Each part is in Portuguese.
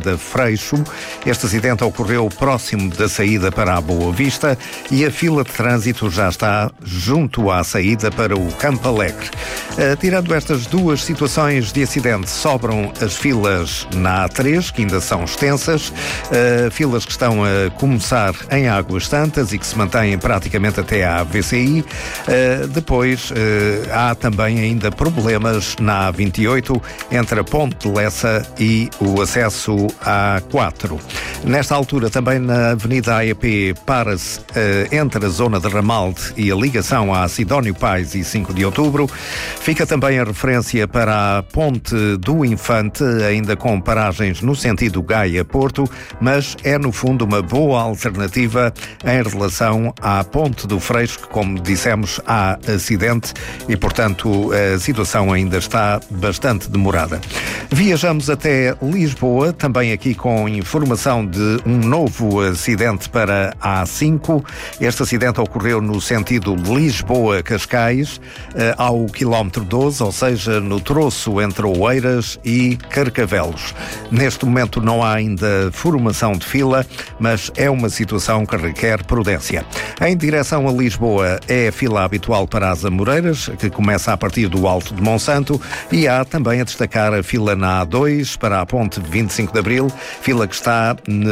Avenida Freixo. Este acidente ocorreu próximo da saída para a Boa Vista e a fila de trânsito já está junto à saída para o Campo Alegre. Tirando estas duas situações de acidente, sobram as filas na A3, que ainda são extensas, filas que estão a começar em Águas Santas e que se mantêm praticamente até à VCI. Depois há também ainda problemas na A28 entre a Ponte de Lessa e o acesso à A4. Nesta altura, também na Avenida AEP, para-se entre a zona de Ramalde e a ligação à Sidónio Pais e 5 de Outubro. Fica também a referência para a Ponte do Infante, ainda com paragens no sentido Gaia-Porto, mas é no fundo uma boa alternativa em relação à Ponte do Freixo, que, como dissemos, há acidente e, portanto, a situação ainda está bastante demorada. Viajamos até Lisboa, também aqui com informação de um novo acidente para a A5. Este acidente ocorreu no sentido Lisboa-Cascais, ao quilómetro 12, ou seja, no troço entre Oeiras e Carcavelos. Neste momento não há ainda formação de fila, mas é uma situação que requer prudência. Em direção a Lisboa é a fila habitual para as Amoreiras, que começa a partir do Alto de Monsanto, e há também a destacar a fila na A2 para a Ponte 25 de Abril, fila que está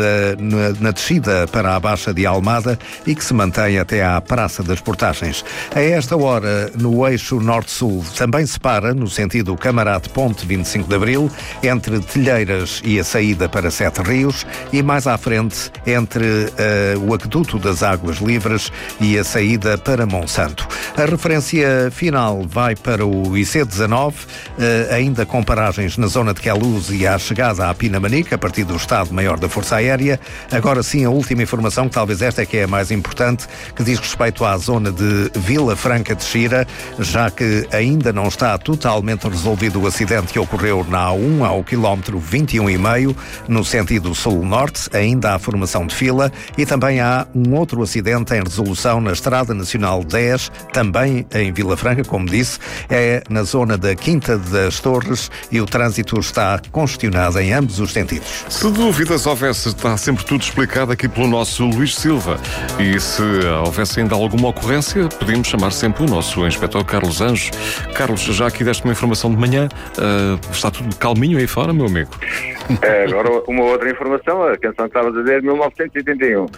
na descida para a Baixa de Almada e que se mantém até à Praça das Portagens. A esta hora, no eixo Norte-Sul, também se para, no sentido Camarate Ponte 25 de Abril, entre Telheiras e a saída para Sete Rios, e mais à frente, entre o Aqueduto das Águas Livres e a saída para Monsanto. A referência final vai para o IC19, ainda com paragens na zona de Queluz e à chegada à Pinamanique, a partir do Estado-Maior da Força Aérea. Agora sim, a última informação, que talvez esta é que é a mais importante, que diz respeito à zona de Vila Franca de Xira, já que ainda não está totalmente resolvido o acidente que ocorreu na A1 ao quilómetro 21,5, no sentido sul-norte. Ainda há formação de fila e também há um outro acidente em resolução na Estrada Nacional 10, também em Vila Franca, como disse, é na zona da Quinta das Torres, e o trânsito está congestionado em ambos os sentidos. Se dúvidas houvesse, está sempre tudo explicado aqui pelo nosso Luís Silva. E se houvesse ainda alguma ocorrência, podíamos chamar sempre o nosso inspetor Carlos Anjos. Carlos, já aqui deste uma informação de manhã, está tudo calminho aí fora, meu amigo? Agora uma outra informação, a canção que estava a dizer, 1981.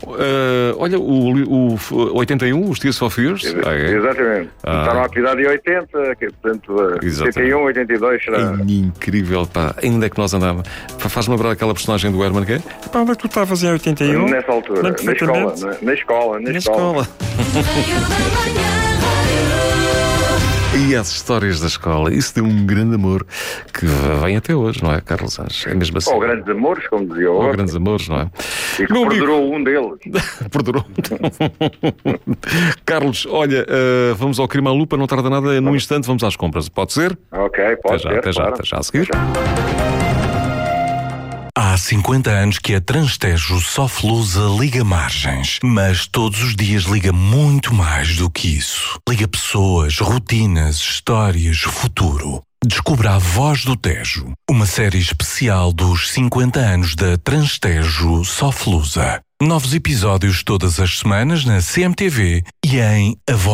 Olha, o 81, os Tears for Fears? Exatamente. Começaram a atividade em 80, portanto, 81, 82 será... Incrível, pá. Ainda é que nós andávamos. Faz-me lembrar aquela personagem do Herman, que é? Pá, onde é que tu estavas em 81? Nessa altura, na escola. E as histórias da escola, isso deu um grande amor que vem até hoje, não é, Carlos Anjos? É mesmo assim. Ou grandes amores, como dizia o outro. Ou grandes amores, não é? E que perdurou um deles. Perdurou. Carlos, olha, vamos ao Crime à Lupa, não tarda nada, num instante vamos às compras. Pode ser? Ok, pode ser. Até já a seguir. Há 50 anos que a Transtejo Soflusa liga margens, mas todos os dias liga muito mais do que isso. Liga pessoas, rotinas, histórias, futuro. Descubra A Voz do Tejo, uma série especial dos 50 anos da Transtejo Soflusa. Novos episódios todas as semanas na CMTV e em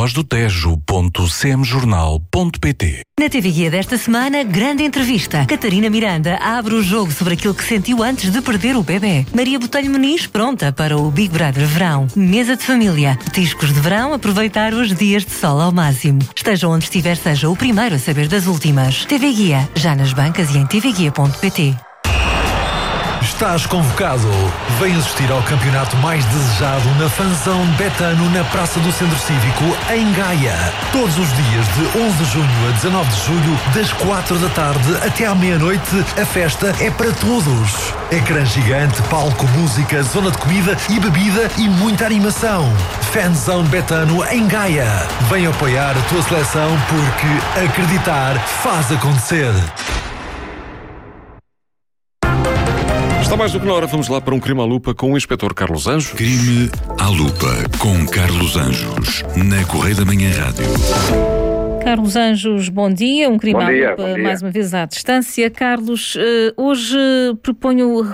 avozdotejo.cmjornal.pt. Na TV Guia desta semana, grande entrevista. Catarina Miranda abre o jogo sobre aquilo que sentiu antes de perder o bebê. Maria Botelho Muniz pronta para o Big Brother Verão. Mesa de família. Petiscos de verão, aproveitar os dias de sol ao máximo. Esteja onde estiver, seja o primeiro a saber das últimas. TV Guia, já nas bancas e em tvguia.pt. Estás convocado. Vem assistir ao campeonato mais desejado na Fanzão Betano, na Praça do Centro Cívico, em Gaia. Todos os dias de 11 de junho a 19 de julho, das 4 da tarde até à meia-noite, a festa é para todos. Ecrã gigante, palco, música, zona de comida e bebida e muita animação. Fanzão Betano, em Gaia. Vem apoiar a tua seleção porque acreditar faz acontecer. Está mais do que na hora, vamos lá para um Crime à Lupa com o inspetor Carlos Anjos. Crime à Lupa com Carlos Anjos, na Correio da Manhã Rádio. Carlos Anjos, bom dia. Um Crime à Lupa, bom dia. mais uma vez à distância. Carlos, hoje proponho